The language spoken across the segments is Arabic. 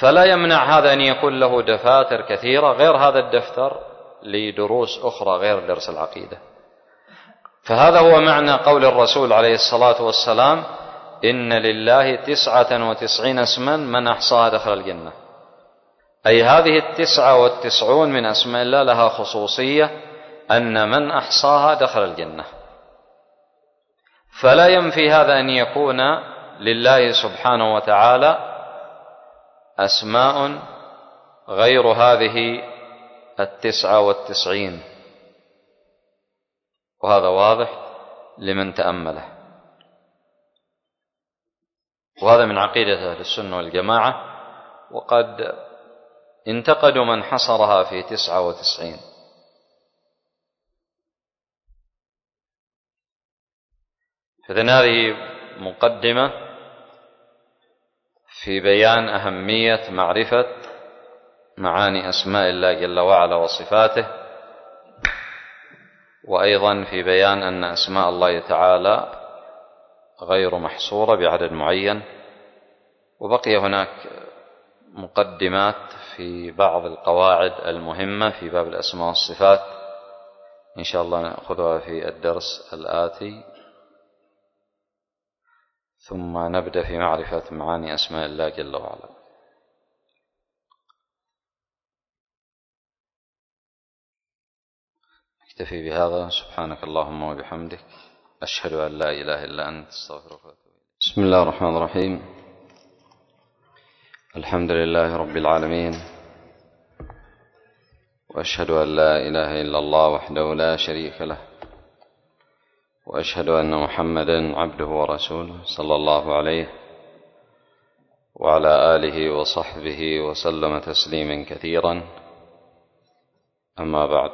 فلا يمنع هذا أن يكون له دفاتر كثيرة غير هذا الدفتر لدروس أخرى غير درس العقيدة. فهذا هو معنى قول الرسول عليه الصلاة والسلام: إن لله 99 اسما من أحصاها دخل الجنة. أي هذه 99 من أسماء الله لها خصوصية أن من أحصاها دخل الجنة. فلا ينفي هذا أن يكون لله سبحانه وتعالى أسماء غير هذه 99، وهذا واضح لمن تأمله. وهذا من عقيدة أهل السنة والجماعة، وقد انتقدوا من حصرها في 99. فإذن هذه مقدمة في بيان أهمية معرفة معاني أسماء الله جل وعلا وصفاته، وأيضا في بيان أن أسماء الله تعالى غير محصورة بعدد معين. وبقي هناك مقدمات في بعض القواعد المهمة في باب الأسماء والصفات، إن شاء الله نأخذها في الدرس الآتي، ثم نبدأ في معرفة معاني أسماء الله جل وعلا. اكتفي بهذا. سبحانك اللهم وبحمدك، أشهد أن لا إله إلا أنت، استغفرك وأتوب إليك. بسم الله الرحمن الرحيم. الحمد لله رب العالمين، وأشهد أن لا إله إلا الله وحده لا شريك له، وأشهد أن محمدا عبده ورسوله صلى الله عليه وعلى آله وصحبه وسلم تسليما كثيرا. أما بعد،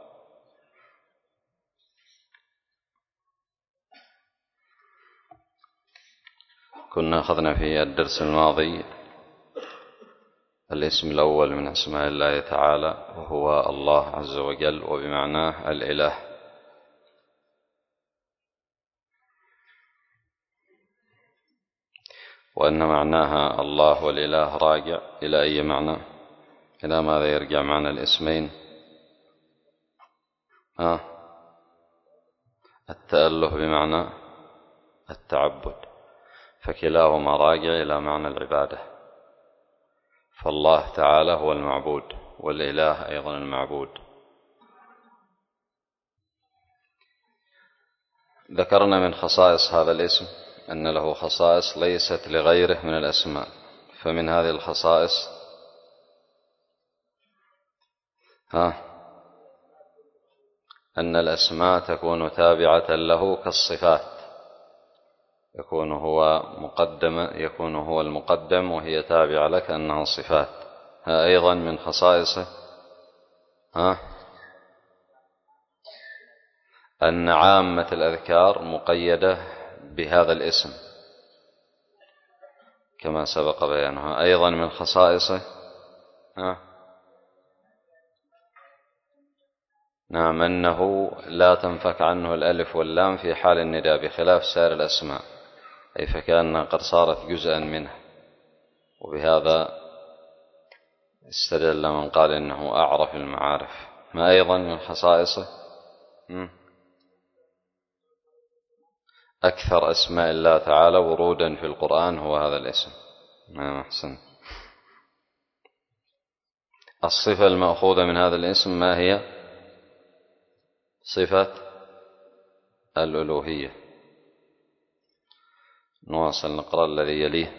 كنا أخذنا في الدرس الماضي الاسم الأول من أسماء الله تعالى، وهو الله عز وجل، وبمعناه الإله. وأن معناها الله والإله راجع إلى أي معنى؟ إلى ماذا يرجع معنى الاسمين؟ التأله بمعنى التعبد، فكلاهما راجع إلى معنى العبادة. فالله تعالى هو المعبود، والإله أيضا المعبود. ذكرنا من خصائص هذا الاسم أن له خصائص ليست لغيره من الأسماء. فمن هذه الخصائص أن الأسماء تكون تابعة له كالصفات، يكون هو المقدم وهي تابعة لك أنها صفات. أيضا من خصائصه أن عامة الأذكار مقيدة بهذا الاسم كما سبق بيانها. أيضا من خصائصه نعم أنه لا تنفك عنه الألف واللام في حال النداء، بخلاف سائر الأسماء، أي فكأنها قد صارت جزءا منه. وبهذا استدل من قال إنه أعرف المعارف. ما أيضا من خصائصه أكثر أسماء الله تعالى ورودا في القرآن هو هذا الاسم. نعم أحسن. الصفة المأخوذة من هذا الاسم ما هي؟ صفة الألوهية. نواصل نقرأ الذي يليه.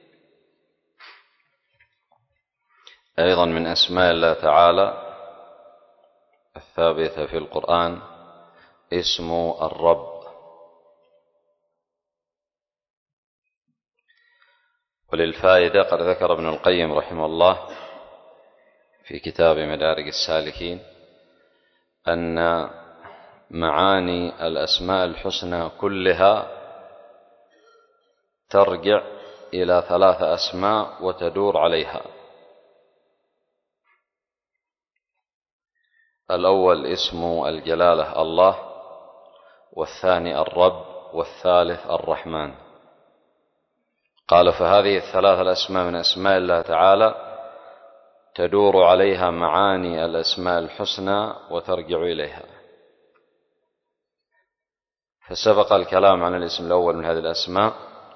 أيضا من أسماء الله تعالى الثابتة في القرآن اسم الرب. وللفائدة قد ذكر ابن القيم رحمه الله في كتاب مدارج السالكين أن معاني الأسماء الحسنى كلها ترجع إلى 3 أسماء وتدور عليها. الأول اسم الجلالة الله، والثاني الرب، والثالث الرحمن. قال فهذه الثلاث الأسماء من أسماء الله تعالى تدور عليها معاني الأسماء الحسنى وترجع إليها. فسبق الكلام عن الاسم الأول من هذه الأسماء،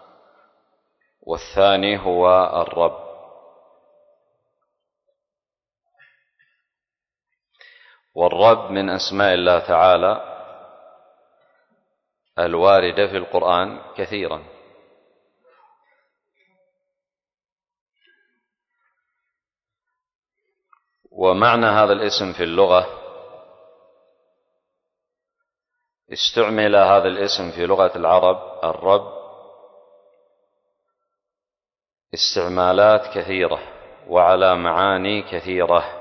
والثاني هو الرب. والرب من أسماء الله تعالى الواردة في القرآن كثيرا، ومعنى هذا الاسم في اللغة، استعمل هذا الاسم في لغة العرب الرب استعمالات كثيرة وعلى معاني كثيرة.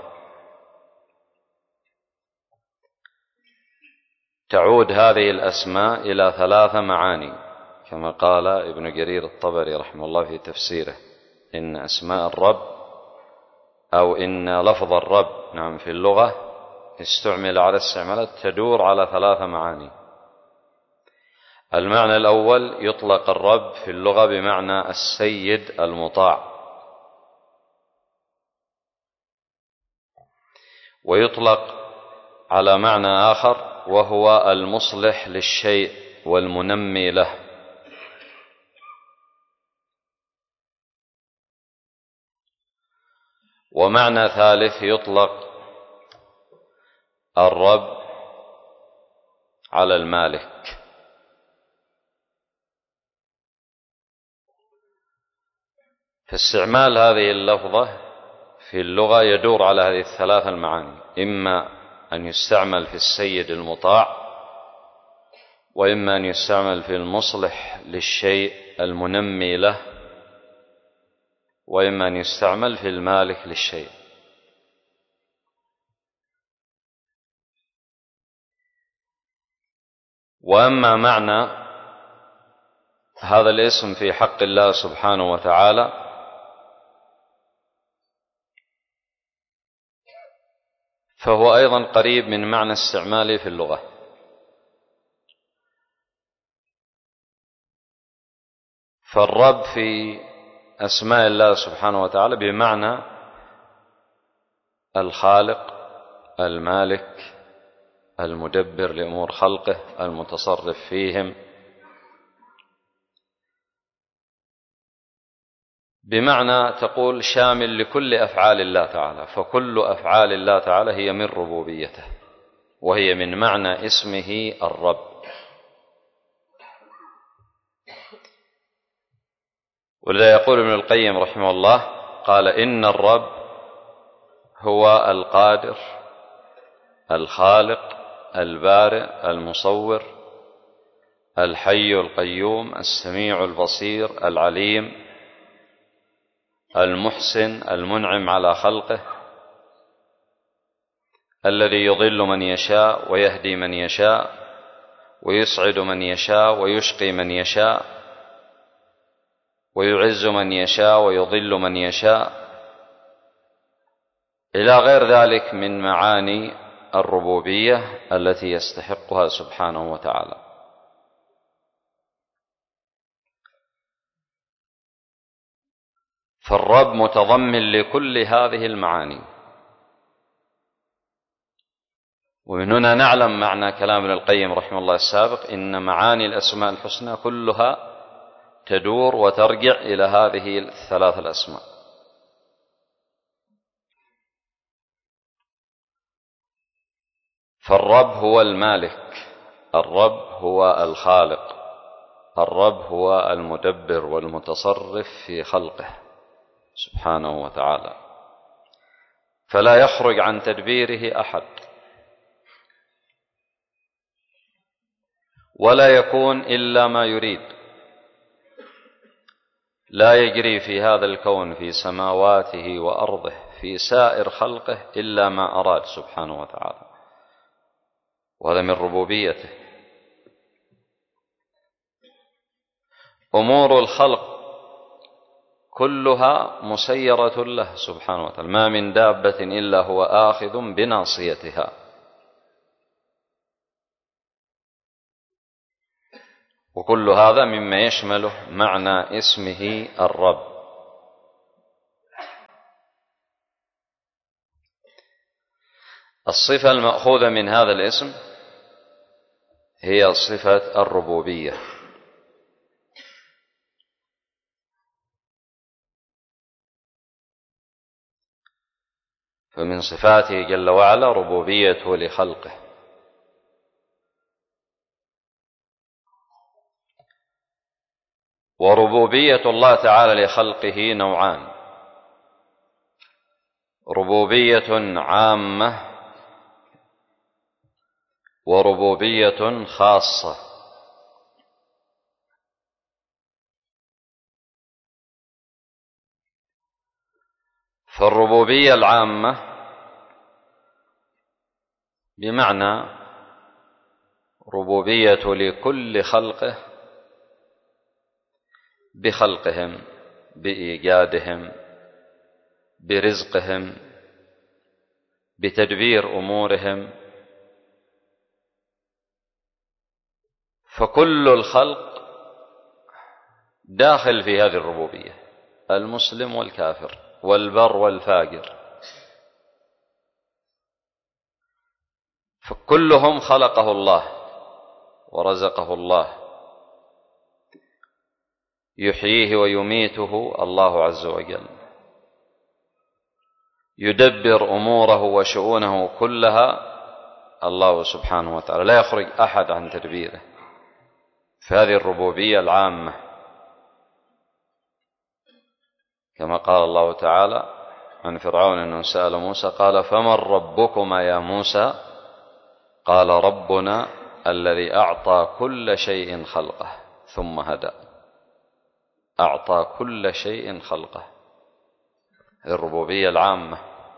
تعود هذه الأسماء إلى 3 معاني كما قال ابن جرير الطبري رحمه الله في تفسيره: إن أسماء الرب أو إن لفظ الرب نعم في اللغة استعمل على استعمالات تدور على 3 معاني. المعنى الأول: يطلق الرب في اللغة بمعنى السيد المطاع، ويطلق على معنى آخر وهو المصلح للشيء والمنمي له. ومعنى ثالث: يطلق الرب على المالك. فاستعمال هذه اللفظة في اللغة يدور على هذه ال3 المعاني: إما أن يستعمل في السيد المطاع، وإما أن يستعمل في المصلح للشيء المنمي له، وإما أن يستعمل في المالك للشيء. وأما معنى هذا الاسم في حق الله سبحانه وتعالى فهو أيضا قريب من معنى استعماله في اللغة. فالرب في أسماء الله سبحانه وتعالى بمعنى الخالق، المالك، المدبر لأمور خلقه، المتصرف فيهم، بمعنى تقول شامل لكل أفعال الله تعالى، فكل أفعال الله تعالى هي من ربوبيته، وهي من معنى اسمه الرب. ولذا يقول ابن القيم رحمه الله قال: إن الرب هو القادر الخالق البارئ المصور الحي القيوم السميع البصير العليم المحسن المنعم على خلقه، الذي يضل من يشاء ويهدي من يشاء ويسعد من يشاء ويشقي من يشاء ويعز من يشاء ويضل من يشاء، إلى غير ذلك من معاني الربوبية التي يستحقها سبحانه وتعالى. فالرب متضمن لكل هذه المعاني. ومن هنا نعلم معنى كلام ابن القيم رحمه الله السابق: إن معاني الأسماء الحسنى كلها تدور وترجع إلى هذه ال3 الأسماء. فالرب هو المالك، الرب هو الخالق، الرب هو المدبر والمتصرف في خلقه سبحانه وتعالى، فلا يخرج عن تدبيره أحد، ولا يكون إلا ما يريد. لا يجري في هذا الكون في سماواته وأرضه في سائر خلقه إلا ما أراد سبحانه وتعالى، وهذا من ربوبيته. أمور الخلق كلها مسيرة له سبحانه وتعالى، ما من دابة إلا هو آخذ بناصيتها. وكل هذا مما يشمله معنى اسمه الرب. الصفة المأخوذة من هذا الاسم هي صفة الربوبية، فمن صفاته جل وعلا ربوبيته لخلقه، وربوبية الله تعالى لخلقه نوعان: ربوبية عامة وربوبية خاصة. فالربوبية العامة بمعنى ربوبية لكل خلقه بخلقهم، بإيجادهم، برزقهم، بتدبير أمورهم. فكل الخلق داخل في هذه الربوبية، المسلم والكافر والبر والفاجر، فكلهم خلقه الله ورزقه الله، يحييه ويميته الله عز وجل، يدبر أموره وشؤونه كلها الله سبحانه وتعالى، لا يخرج أحد عن تدبيره. فهذه الربوبية العامة، كما قال الله تعالى عن فرعون أنه سأل موسى قال: فمن ربكما يا موسى؟ قال: ربنا الذي أعطى كل شيء خلقه ثم هدى. أعطى كل شيء خلقه، الربوبية العامة.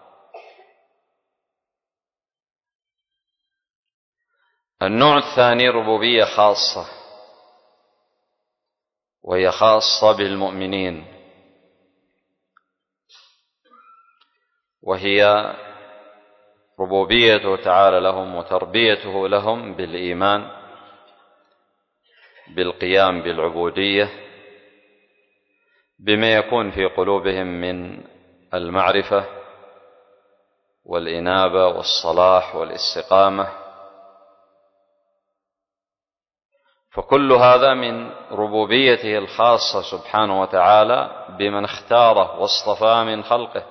النوع الثاني ربوبية خاصة، وهي خاصة بالمؤمنين، وهي ربوبيته تعالى لهم وتربيته لهم بالإيمان، بالقيام بالعبودية، بما يكون في قلوبهم من المعرفة والإنابة والصلاح والاستقامة. فكل هذا من ربوبيته الخاصة سبحانه وتعالى بمن اختاره واصطفاه من خلقه.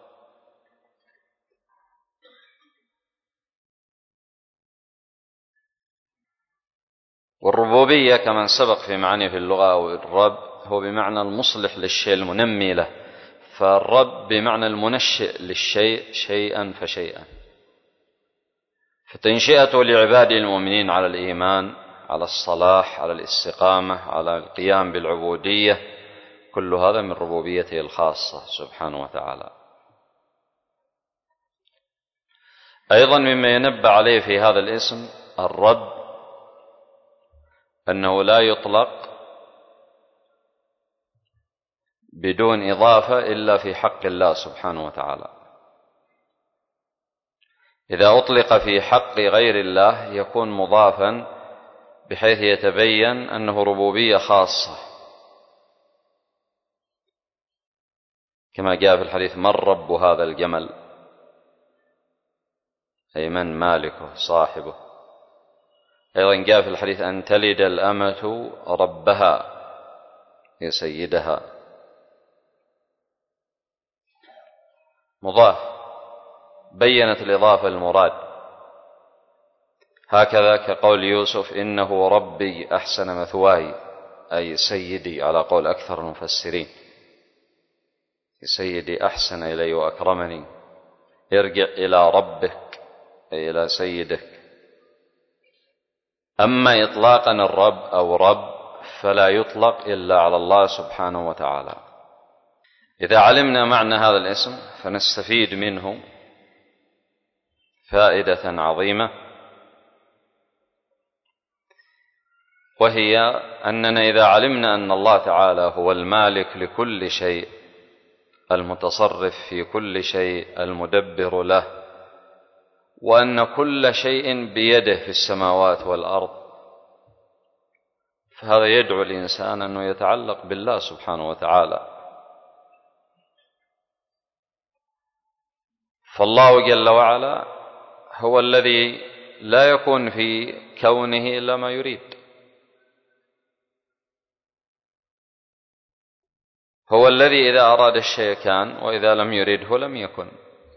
والربوبية كما سبق في معاني في اللغة أو الرب هو بمعنى المصلح للشيء المنمي له، فالرب بمعنى المنشئ للشيء شيئا فشيئا. فتنشئته لعباده المؤمنين على الإيمان، على الصلاح، على الاستقامة، على القيام بالعبودية، كل هذا من ربوبيته الخاصة سبحانه وتعالى. أيضا مما ينبه عليه في هذا الاسم الرب أنه لا يطلق بدون إضافة إلا في حق الله سبحانه وتعالى. إذا أطلق في حق غير الله يكون مضافا بحيث يتبين أنه ربوبية خاصة، كما جاء في الحديث: من رب هذا الجمل؟ أي من مالكه صاحبه. أيضا جاء في الحديث: أن تلد الأمة ربها، هي سيدها. مضاف، بينت الإضافة المراد. هكذا كقول يوسف: إنه ربي أحسن مثواي، أي سيدي على قول أكثر المفسرين، سيدي أحسن إلي وأكرمني، ارجع إلى ربك أي إلى سيدك. أما إطلاقا الرب أو رب فلا يطلق إلا على الله سبحانه وتعالى. إذا علمنا معنى هذا الاسم فنستفيد منه فائدة عظيمة، وهي أننا إذا علمنا أن الله تعالى هو المالك لكل شيء، المتصرف في كل شيء، المدبر له، وأن كل شيء بيده في السماوات والأرض، فهذا يدعو الإنسان أنه يتعلق بالله سبحانه وتعالى. فالله جل وعلا هو الذي لا يكون في كونه إلا ما يريد، هو الذي إذا أراد الشيء كان، وإذا لم يرده لم يكن.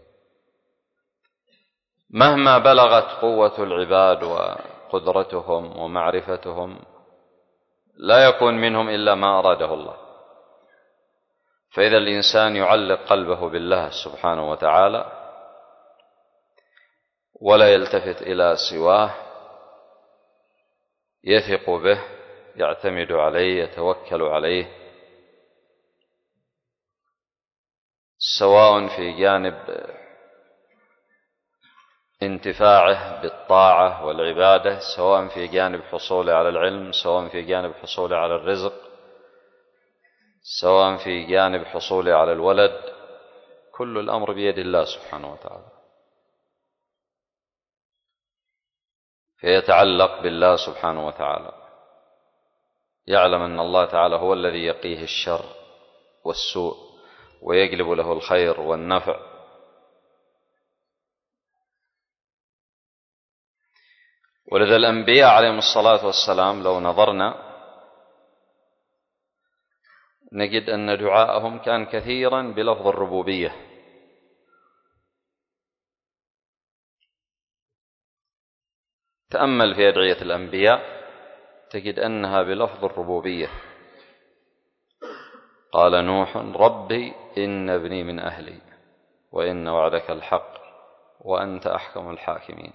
مهما بلغت قوة العباد وقدرتهم ومعرفتهم لا يكون منهم إلا ما أراده الله. فإذا الإنسان يعلق قلبه بالله سبحانه وتعالى ولا يلتفت إلى سواه، يثق به، يعتمد عليه، يتوكل عليه، سواء في جانب انتفاعه بالطاعة والعبادة، سواء في جانب حصوله على العلم، سواء في جانب حصوله على الرزق، سواء في جانب حصوله على الولد، كل الأمر بيد الله سبحانه وتعالى. فيتعلق بالله سبحانه وتعالى، يعلم أن الله تعالى هو الذي يقيه الشر والسوء ويجلب له الخير والنفع. ولذا الأنبياء عليهم الصلاة والسلام لو نظرنا نجد أن دعاءهم كان كثيرا بلفظ الربوبية. تأمل في أدعية الأنبياء تجد أنها بلفظ الربوبية. قال نوح ربي إن ابني من أهلي وإن وعدك الحق وأنت أحكم الحاكمين.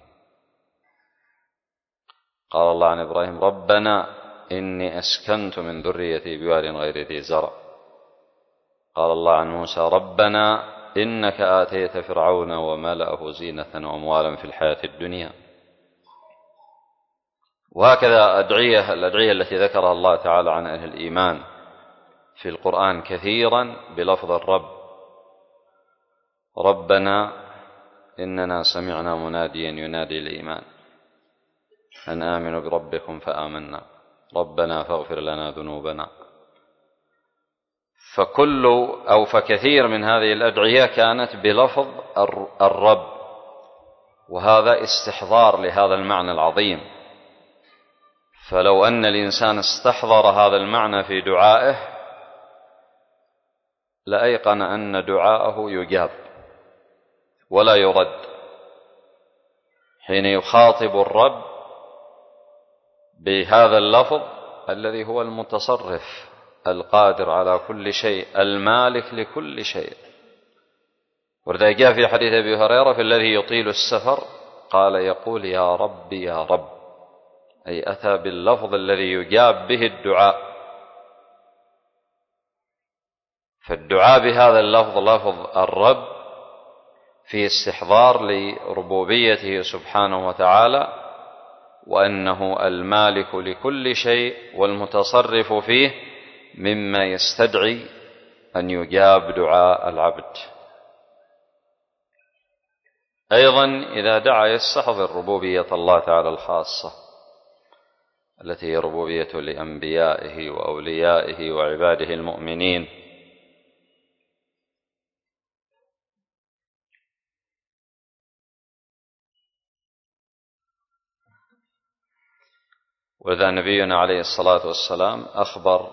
قال الله عن إبراهيم ربنا إني أسكنت من ذريتي بواد غير ذي زرع. قال الله عن موسى ربنا إنك آتيت فرعون وملأه زينة وأموالا في الحياة الدنيا. وهكذا الأدعية التي ذكرها الله تعالى عن أهل الإيمان في القرآن كثيرا بلفظ الرب. ربنا إننا سمعنا مناديا ينادي الإيمان أن آمنوا بربكم فآمنا ربنا فاغفر لنا ذنوبنا. فكثير من هذه الأدعية كانت بلفظ الرب، وهذا استحضار لهذا المعنى العظيم. فلو أن الإنسان استحضر هذا المعنى في دعائه لأيقن أن دعاءه يجاب ولا يرد. حين يخاطب الرب بهذا اللفظ الذي هو المتصرف القادر على كل شيء المالك لكل شيء. ولذا جاء في حديث أبي هريرة في الذي يطيل السفر قال يقول يا رب يا رب، أي أتى باللفظ الذي يجاب به الدعاء. فالدعاء بهذا اللفظ لفظ الرب في استحضار لربوبيته سبحانه وتعالى، وأنه المالك لكل شيء والمتصرف فيه، مما يستدعي أن يجاب دعاء العبد. أيضا إذا دعا يستحضر ربوبية الله تعالى الخاصة التي هي ربوبية لأنبيائه وأوليائه وعباده المؤمنين. ولذا نبينا عليه الصلاة والسلام أخبر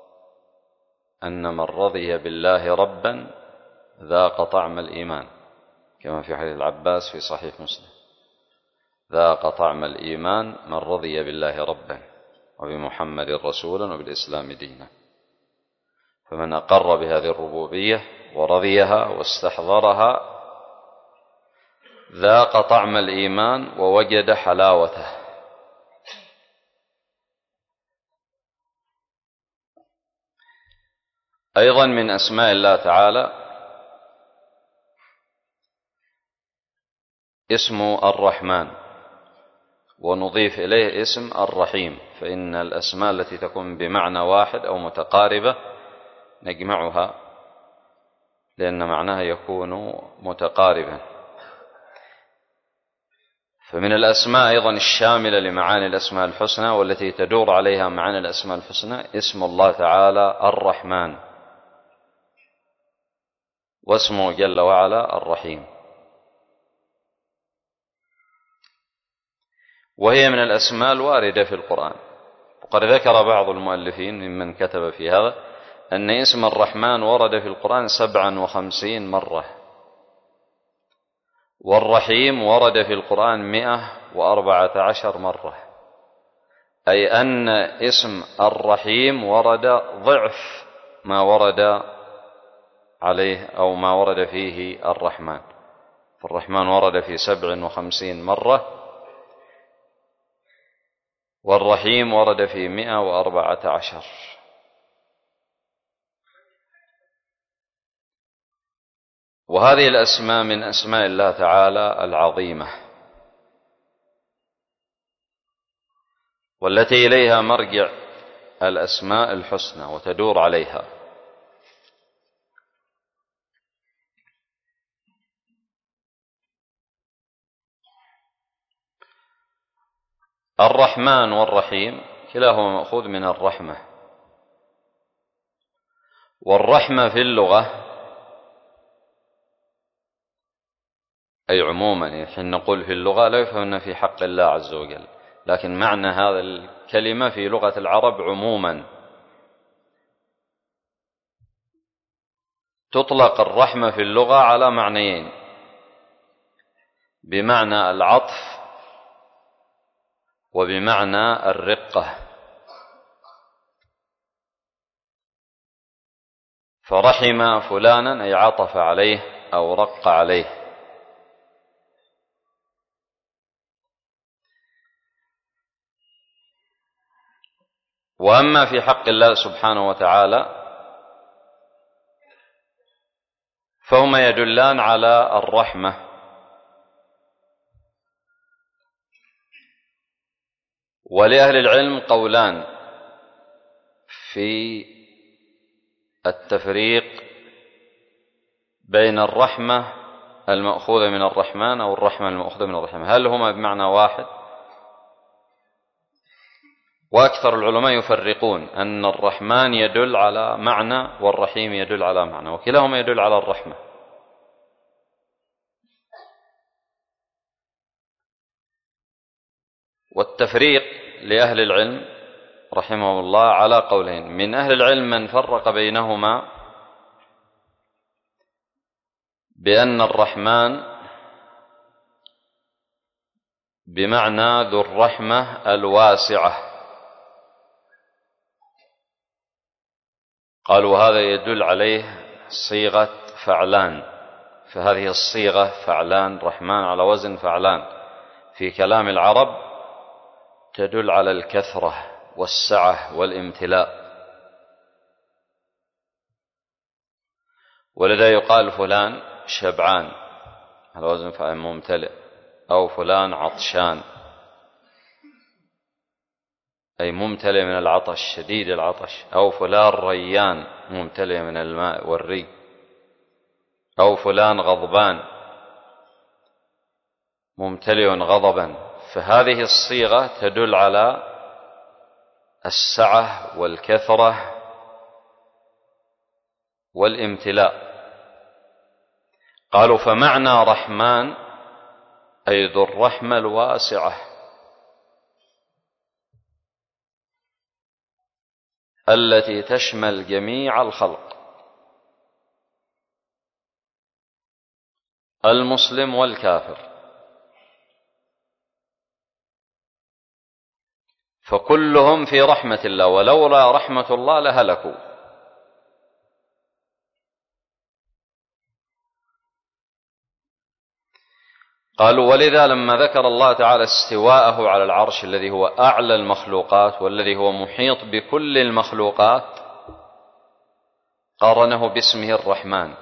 أن من رضي بالله ربا ذاق طعم الإيمان، كما في حديث العباس في صحيح مسلم ذاق طعم الإيمان من رضي بالله ربا وبمحمد رسولا وبالإسلام دينا. فمن أقر بهذه الربوبية ورضيها واستحضرها ذاق طعم الإيمان ووجد حلاوته. أيضا من أسماء الله تعالى اسم الرحمن، ونضيف إليه اسم الرحيم، فإن الأسماء التي تكون بمعنى واحد أو متقاربة نجمعها لأن معناها يكون متقاربا. فمن الأسماء أيضا الشاملة لمعاني الأسماء الحسنى والتي تدور عليها معاني الأسماء الحسنى اسم الله تعالى الرحمن، واسمه جل وعلا الرحيم، وهي من الأسماء الواردة في القرآن. وقد ذكر بعض المؤلفين ممن كتب في هذا أن اسم الرحمن ورد في القرآن 57 مرة، والرحيم ورد في القرآن 114 مرة، أي أن اسم الرحيم ورد ضعف ما ورد عليه أو ما ورد فيه الرحمن. فالرحمن ورد في 57 مرة، والرحيم ورد في 114. وهذه الأسماء من أسماء الله تعالى العظيمة، والتي إليها مرجع الأسماء الحسنى وتدور عليها. الرحمن والرحيم كلاهما مأخوذ من الرحمة، والرحمة في اللغة أي عموما، حين نقول في اللغة لا يفهم في حق الله عز وجل، لكن معنى هذا الكلمة في لغة العرب عموما. تطلق الرحمة في اللغة على معنيين: بمعنى العطف وبمعنى الرقة. فرحم فلانا أي عطف عليه أو رق عليه. وأما في حق الله سبحانه وتعالى فهما يدلان على الرحمة، ولأهل العلم قولان في التفريق بين الرحمة المأخوذة من الرحمن أو الرحمة المأخوذة من الرحمن، هل هما بمعنى واحد؟ وأكثر العلماء يفرقون أن الرحمن يدل على معنى والرحيم يدل على معنى، وكلاهما يدل على الرحمة. والتفريق لأهل العلم رحمه الله على قولين: من أهل العلم من فرق بينهما بأن الرحمن بمعنى ذو الرحمة الواسعة، قالوا هذا يدل عليه صيغة فعلان، فهذه الصيغة فعلان، رحمن على وزن فعلان، في كلام العرب تدل على الكثرة والسعة والامتلاء، ولذا يقال فلان شبعان على وزن فعل ممتلئ، أو فلان عطشان أي ممتلئ من العطش شديد العطش، أو فلان ريان ممتلئ من الماء والري، أو فلان غضبان ممتلئ غضبا. فهذه الصيغة تدل على السعة والكثرة والامتلاء. قالوا فمعنى رحمن أي ذو الرحمة الواسعة التي تشمل جميع الخلق، المسلم والكافر، فكلهم في رحمة الله، ولولا رحمة الله لهلكوا. قالوا ولذا لما ذكر الله تعالى استواءه على العرش الذي هو أعلى المخلوقات والذي هو محيط بكل المخلوقات قارنه باسمه الرحمن.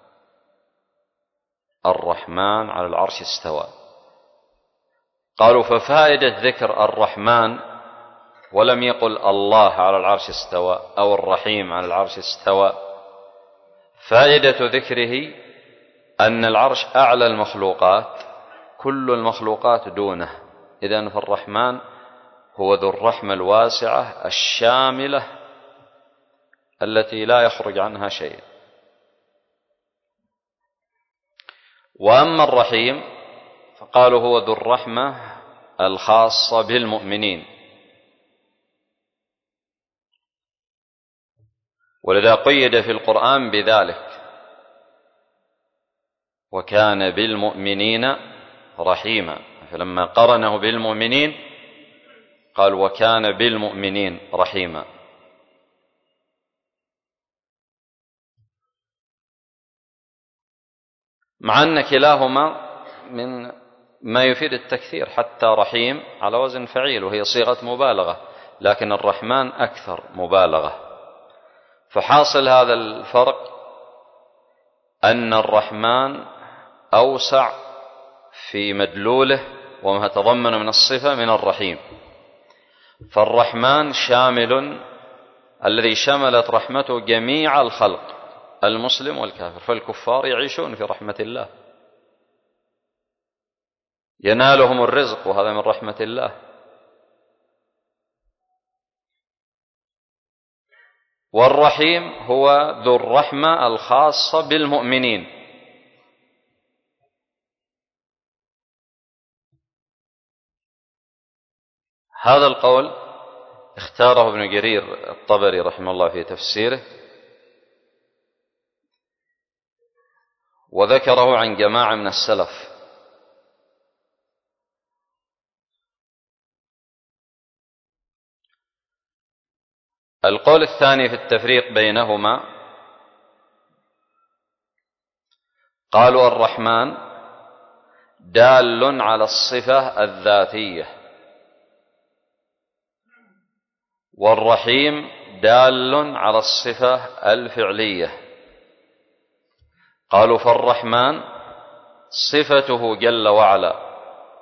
الرحمن على العرش استوى. قالوا ففائدة ذكر الرحمن ولم يقل الله على العرش استوى أو الرحيم على العرش استوى، فائدة ذكره أن العرش أعلى المخلوقات كل المخلوقات دونه. إذن فالرحمن هو ذو الرحمة الواسعة الشاملة التي لا يخرج عنها شيء. وأما الرحيم فقالوا هو ذو الرحمة الخاصة بالمؤمنين، ولذا قيد في القرآن بذلك: وكان بالمؤمنين رحيما. فلما قرنه بالمؤمنين قال وكان بالمؤمنين رحيما. مع أن كلاهما من ما يفيد التكثير، حتى رحيم على وزن فعيل وهي صيغة مبالغة، لكن الرحمن أكثر مبالغة. فحاصل هذا الفرق أن الرحمن أوسع في مدلوله وما تضمن من الصفة من الرحيم. فالرحمن شامل الذي شملت رحمته جميع الخلق، المسلم والكافر. فالكفار يعيشون في رحمة الله، ينالهم الرزق وهذا من رحمة الله. والرحيم هو ذو الرحمة الخاصة بالمؤمنين. هذا القول اختاره ابن جرير الطبري رحمه الله في تفسيره، وذكره عن جماعة من السلف. القول الثاني في التفريق بينهما قالوا الرحمن دال على الصفة الذاتية، والرحيم دال على الصفة الفعلية. قالوا فالرحمن صفته جل وعلا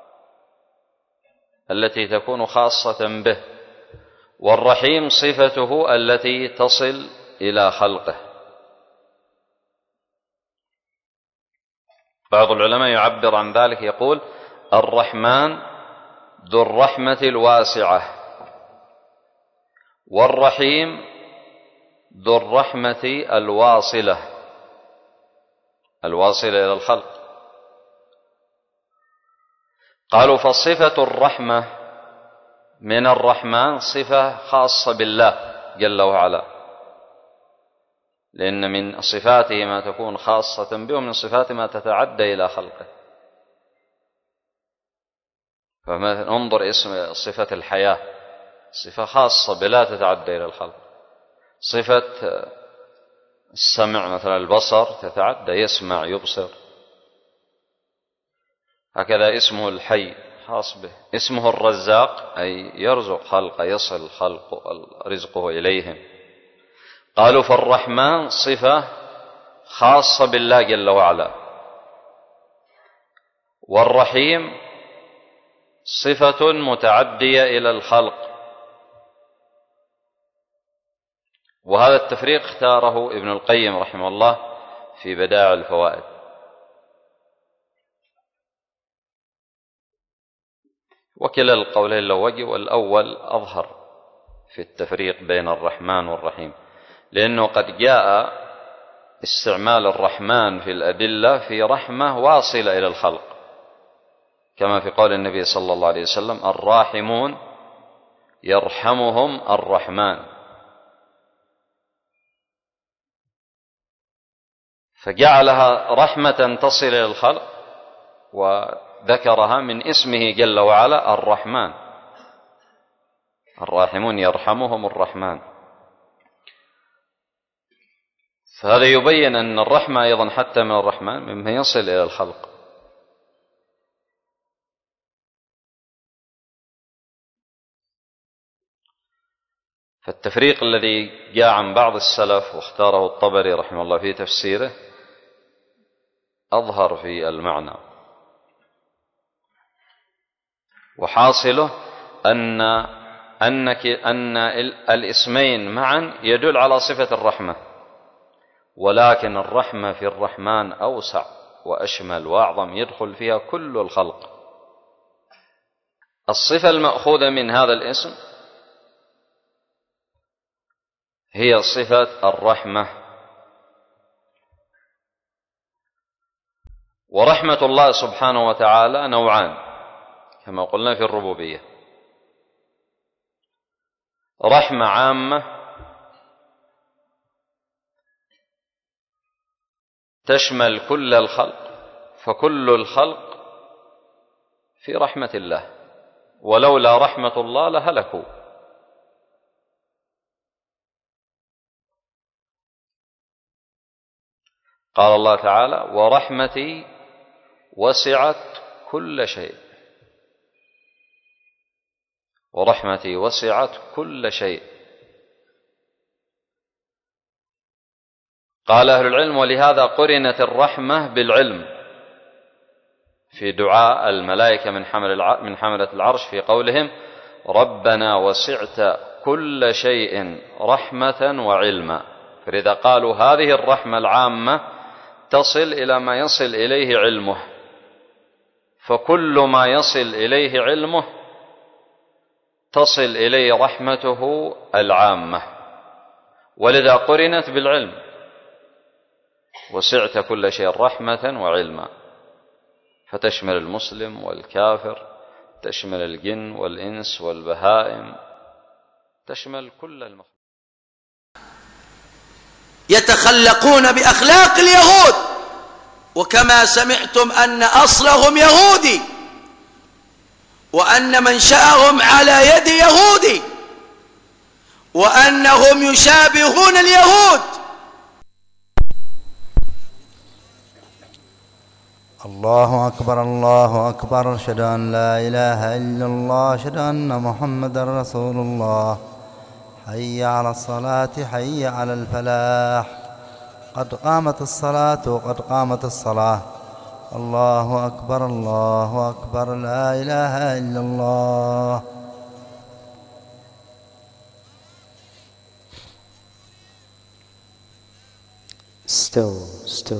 التي تكون خاصة به، والرحيم صفته التي تصل إلى خلقه. بعض العلماء يعبر عن ذلك يقول الرحمن ذو الرحمة الواسعة، والرحيم ذو الرحمة الواصلة إلى الخلق. قالوا فصفة الرحمة من الرحمن صفة خاصة بالله جل وعلا، لأن من صفاته ما تكون خاصة به، ومن صفاته ما تتعدى إلى خلقه. فننظر اسم صفة الحياة، صفة خاصة بلا تتعدى إلى الخلق. صفة السمع مثلا البصر تتعدى، يسمع يبصر. هكذا اسمه الحي خاص به. اسمه الرزاق أي يرزق خلقه، يصل رزقه إليهم. قالوا فالرحمن صفة خاصة بالله جل وعلا، والرحيم صفة متعدية إلى الخلق. وهذا التفريق اختاره ابن القيم رحمه الله في بدائع الفوائد. وكلا القولين له وجه، والأول أظهر في التفريق بين الرحمن والرحيم، لأنه قد جاء استعمال الرحمن في الأدلة في رحمة واصلة إلى الخلق، كما في قول النبي صلى الله عليه وسلم الراحمون يرحمهم الرحمن. فجعلها رحمة تصل إلى الخلق، وذكرها من اسمه جل وعلا الرحمن. الراحمون يرحمهم الرحمن. فهذا يبين أن الرحمة أيضا حتى من الرحمن مما يصل إلى الخلق. فالتفريق الذي جاء عن بعض السلف واختاره الطبري رحمه الله في تفسيره أظهر في المعنى، وحاصله أن الاسمين معا يدل على صفة الرحمة، ولكن الرحمة في الرحمن أوسع وأشمل وأعظم، يدخل فيها كل الخلق. الصفة المأخوذة من هذا الاسم هي صفة الرحمة. ورحمة الله سبحانه وتعالى نوعان كما قلنا في الربوبية: رحمة عامة تشمل كل الخلق، فكل الخلق في رحمة الله، ولولا رحمة الله لهلكوا. قال الله تعالى: ورحمتي وسعت كل شيء. ورحمتي وسعت كل شيء. قال أهل العلم: ولهذا قرنت الرحمة بالعلم في دعاء الملائكة من حملة العرش في قولهم: ربنا وسعت كل شيء رحمة وعلما. فلذا قالوا هذه الرحمة العامة تصل إلى ما يصل إليه علمه، فكل ما يصل إليه علمه تصل إليه رحمته العامة، ولذا قرنت بالعلم: وسعت كل شيء رحمة وعلما، فتشمل المسلم والكافر، تشمل الجن والإنس والبهائم، تشمل كل المخلوق. يتخلقون بأخلاق اليهود، وكما سمعتم أن أصلهم يهودي، وأن منشأهم على يد يهودي، وأنهم يشابهون اليهود. الله أكبر الله أكبر، أشهد أن لا إله إلا الله، أشهد أن محمدا رسول الله. حي على الصلاة حي على الفلاح، قد قامت الصلاة قد قامت الصلاة. الله أكبر الله أكبر، لا إله إلا الله. استو